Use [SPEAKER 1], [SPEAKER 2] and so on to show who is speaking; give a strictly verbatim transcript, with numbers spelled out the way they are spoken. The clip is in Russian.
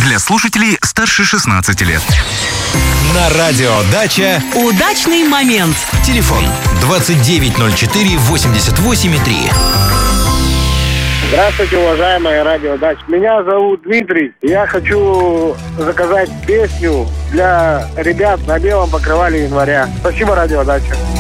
[SPEAKER 1] для слушателей старше шестнадцати лет.
[SPEAKER 2] На радио «Дача»
[SPEAKER 3] удачный момент.
[SPEAKER 2] Телефон двадцать девять ноль четыре восемьдесят восемь три.
[SPEAKER 4] Здравствуйте, уважаемая радио «Дача». Меня зовут Дмитрий. Я хочу заказать песню для ребят на белом покрывале января. Спасибо, радио «Дача».